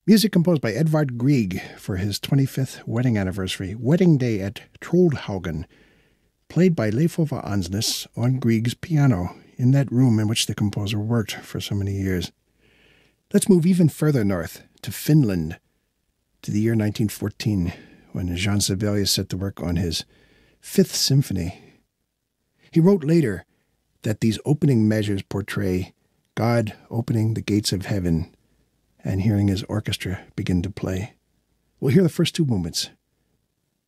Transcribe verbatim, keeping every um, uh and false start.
Music composed by Edvard Grieg for his twenty-fifth wedding anniversary, Wedding Day at Troldhaugen, played by Leif Ove Ansnes on Grieg's piano in that room in which the composer worked for so many years. Let's move even further north, to Finland, to the year nineteen fourteen, when Jean Sibelius set to work on his Fifth Symphony. He wrote later that these opening measures portray God opening the gates of heaven and hearing his orchestra begin to play. We'll hear the first two movements